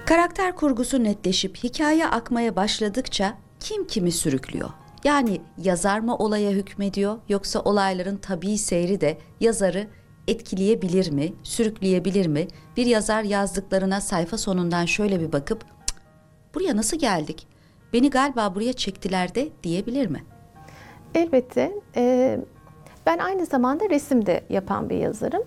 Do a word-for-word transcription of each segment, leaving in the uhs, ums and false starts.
Karakter kurgusu netleşip hikaye akmaya başladıkça kim kimi sürüklüyor? Yani yazar mı olaya hükmediyor yoksa olayların tabii seyri de yazarı etkileyebilir mi, sürükleyebilir mi? Bir yazar yazdıklarına sayfa sonundan şöyle bir bakıp "Cık, buraya nasıl geldik? Beni galiba buraya çektiler" de diyebilir mi? Elbette. E, ben aynı zamanda resim de yapan bir yazarım.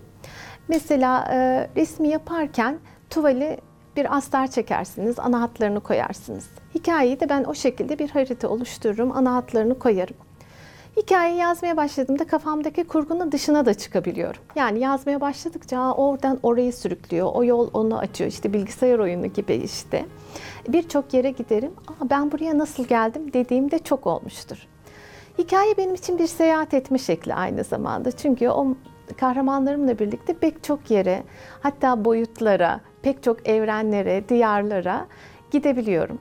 Mesela e, resmi yaparken tuvali bir astar çekersiniz, ana hatlarını koyarsınız. Hikayeyi de ben o şekilde bir harita oluştururum, ana hatlarını koyarım. Hikayeyi yazmaya başladığımda kafamdaki kurgunun dışına da çıkabiliyorum. Yani yazmaya başladıkça "Aa, oradan orayı sürüklüyor, o yol onu açıyor." İşte bilgisayar oyunu gibi işte. Birçok yere giderim. "Aa, ben buraya nasıl geldim?" dediğim de çok olmuştur. Hikaye benim için bir seyahat etme şekli aynı zamanda. Çünkü o kahramanlarımla birlikte pek çok yere, hatta boyutlara, pek çok evrenlere, diyarlara gidebiliyorum.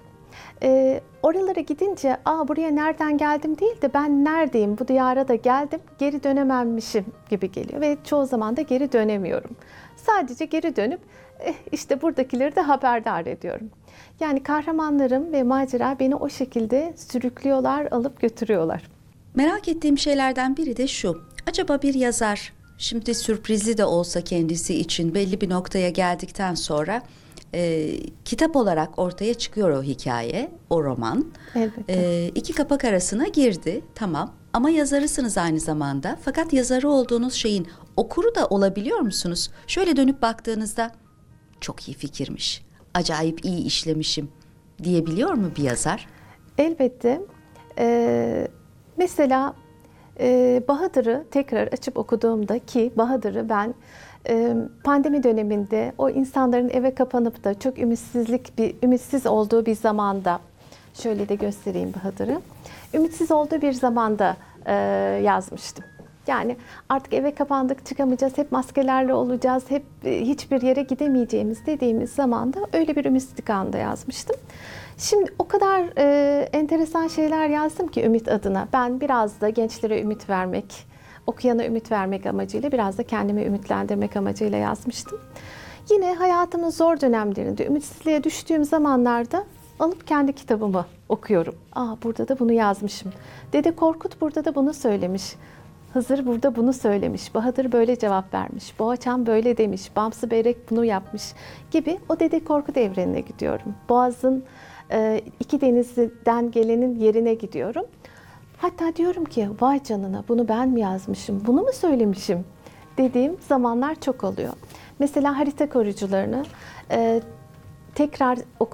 Ee, oralara gidince "Aa, buraya nereden geldim?" değil de "Ben neredeyim, bu diyara da geldim, geri dönememmişim" gibi geliyor. Ve çoğu zaman da geri dönemiyorum. Sadece geri dönüp eh, işte buradakileri de haberdar ediyorum. Yani kahramanlarım ve macera beni o şekilde sürüklüyorlar, alıp götürüyorlar. Merak ettiğim şeylerden biri de şu. Acaba bir yazar şimdi sürprizli de olsa kendisi için belli bir noktaya geldikten sonra e, kitap olarak ortaya çıkıyor o hikaye, o roman. Elbette. E, iki kapak arasına girdi, tamam. Ama yazarısınız aynı zamanda. Fakat yazarı olduğunuz şeyin okuru da olabiliyor musunuz? Şöyle dönüp baktığınızda çok iyi fikirmiş, acayip iyi işlemişim diyebiliyor mu bir yazar? Elbette. Ee, mesela e, Bahadır'ı tekrar açıp okuduğumda, ki Bahadır'ı ben e, pandemi döneminde o insanların eve kapanıp da çok ümitsizlik bir ümitsiz olduğu bir zamanda, şöyle de göstereyim Bahadır'ı. Ümitsiz olduğu bir zamanda e, yazmıştım. Yani artık eve kapandık, çıkamayacağız, hep maskelerle olacağız, hep e, hiçbir yere gidemeyeceğimiz dediğimiz zamanda öyle bir ümitsizlik anında yazmıştım. Şimdi o kadar e, enteresan şeyler yazdım ki ümit adına. Ben biraz da gençlere ümit vermek, okuyana ümit vermek amacıyla, biraz da kendimi ümitlendirmek amacıyla yazmıştım. Yine hayatımın zor dönemlerinde, ümitsizliğe düştüğüm zamanlarda alıp kendi kitabımı okuyorum. Aa, burada da bunu yazmışım. Dede Korkut burada da bunu söylemiş. Hızır burada bunu söylemiş. Bahadır böyle cevap vermiş. Boğaçan böyle demiş. Bamsı Beyrek bunu yapmış gibi o Dede Korkut evrenine gidiyorum. Boğaz'ın iki denizden gelenin yerine gidiyorum. Hatta diyorum ki vay canına, bunu ben mi yazmışım, bunu mu söylemişim dediğim zamanlar çok oluyor. Mesela harita koruyucularını e, tekrar okuyorum.